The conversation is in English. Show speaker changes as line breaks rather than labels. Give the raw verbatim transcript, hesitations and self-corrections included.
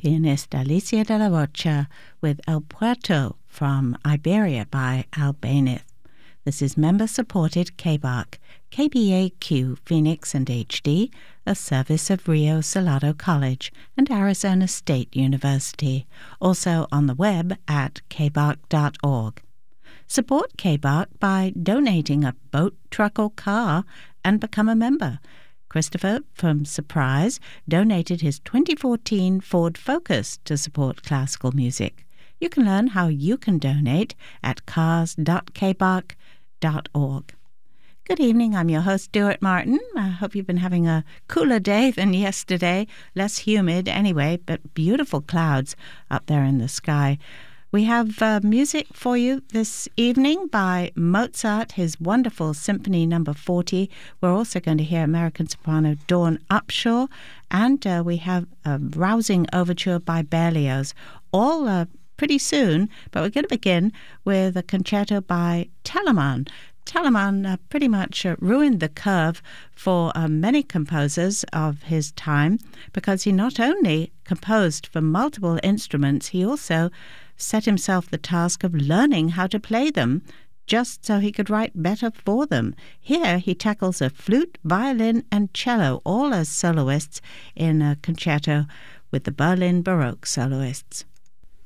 pianist Alicia de la Rocha with El Puerto from Iberia by Albéniz. This is member-supported K B A Q, K B A Q Phoenix and H D, a service of Rio Salado College and Arizona State University, also on the web at k b a q dot org. Support K B A Q by donating a boat, truck, or car and become a member. Christopher from Surprise donated his twenty fourteen Ford Focus to support classical music. You can learn how you can donate at cars dot k b a q dot org. Good evening, I'm your host, Stuart Martin. I hope you've been having a cooler day than yesterday, less humid anyway, but beautiful clouds up there in the sky. We have uh, music for you this evening by Mozart, his wonderful Symphony Number forty. We're also going to hear American soprano Dawn Upshaw, and uh, we have a rousing overture by Berlioz, all uh, pretty soon, but we're going to begin with a concerto by Telemann. Telemann uh, pretty much uh, ruined the curve for uh, many composers of his time because he not only composed for multiple instruments, he also set himself the task of learning how to play them just so he could write better for them. Here he tackles a flute, violin, and cello, all as soloists in a concerto with the Berlin Baroque soloists.